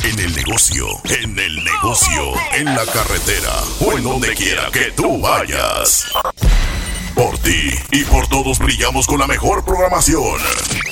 En el negocio, en la carretera o en donde quiera que tú vayas. Por ti y por todos brillamos con la mejor programación.